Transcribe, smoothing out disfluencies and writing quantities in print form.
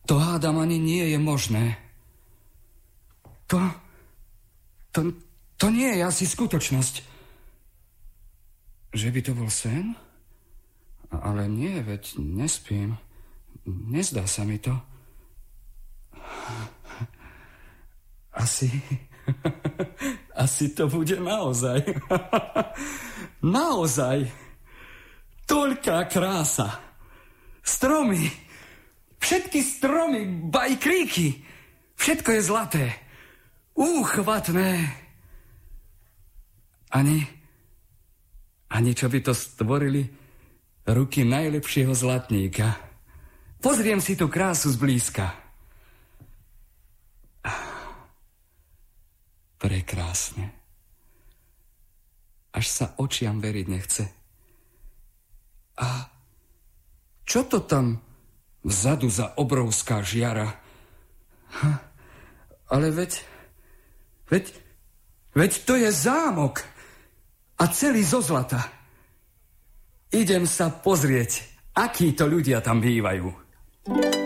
To hádam ani nie je možné. To nie je asi skutočnosť. Že by to bol sen? Ale nie, veď nespím. Nezdá sa mi to. Asi to bude naozaj. Naozaj. Toľká krása. Stromy. Všetky stromy, ba i kríky. Všetko je zlaté. Úchvatné. Ani čo by to stvorili ruky najlepšieho zlatníka. Pozriem si tú krásu zblízka. Prekrásne. Až sa očiam veriť nechce. A čo to tam vzadu za obrovská žiara? Ale veď to je zámok a celý zo zlata. Idem sa pozrieť, akí to ľudia tam bývajú.